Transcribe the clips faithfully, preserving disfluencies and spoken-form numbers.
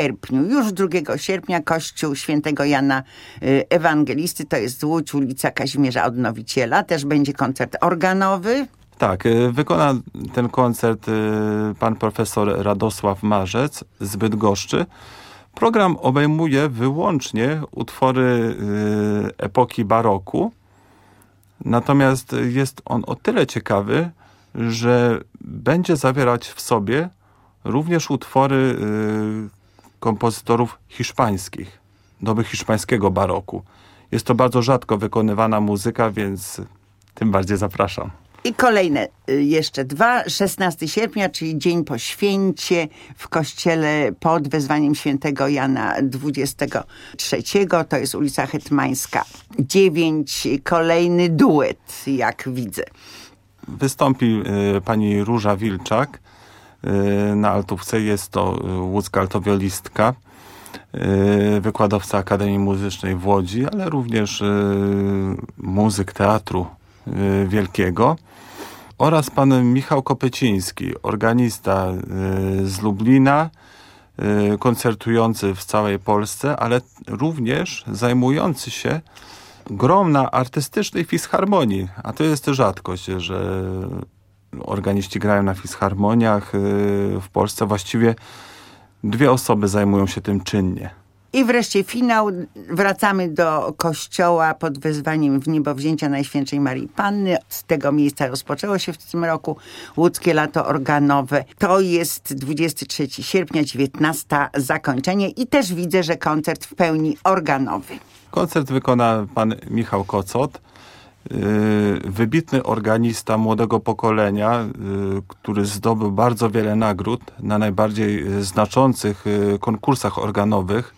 Erpniu. Już drugiego sierpnia kościół świętego Jana Ewangelisty, to jest Łódź, ulica Kazimierza Odnowiciela. Też będzie koncert organowy. Tak, wykona ten koncert pan profesor Radosław Marzec z Bydgoszczy. Program obejmuje wyłącznie utwory epoki baroku. Natomiast jest on o tyle ciekawy, że będzie zawierać w sobie również utwory kompozytorów hiszpańskich, doby hiszpańskiego baroku. Jest to bardzo rzadko wykonywana muzyka, więc tym bardziej zapraszam. I kolejne jeszcze dwa. szesnastego sierpnia, czyli dzień po święcie w kościele pod wezwaniem świętego Jana dwudziestego trzeciego. To jest ulica Hetmańska dziewięć. Kolejny duet, jak widzę. Wystąpi y, pani Róża Wilczak y, na altówce. Jest to y, łódzka altowiolistka, y, wykładowca Akademii Muzycznej w Łodzi, ale również y, muzyk teatru y, wielkiego. Oraz pan Michał Kopeciński, organista y, z Lublina, y, koncertujący w całej Polsce, ale również zajmujący się grom na artystycznej fisharmonii. A to jest rzadkość, że organiści grają na fisharmoniach. Y, w Polsce właściwie dwie osoby zajmują się tym czynnie. I wreszcie finał. Wracamy do kościoła pod wezwaniem w niebowzięcia Najświętszej Maryi Panny. Z tego miejsca rozpoczęło się w tym roku łódzkie lato organowe. To jest dwudziestego trzeciego sierpnia, dziewiętnasta zakończenie i też widzę, że koncert w pełni organowy. Koncert wykona pan Michał Kocot, wybitny organista młodego pokolenia, który zdobył bardzo wiele nagród na najbardziej znaczących konkursach organowych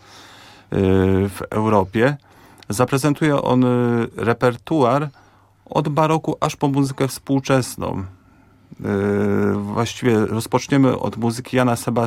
w Europie. Zaprezentuje on repertuar od baroku aż po muzykę współczesną. Właściwie rozpoczniemy od muzyki Jana Sebastiana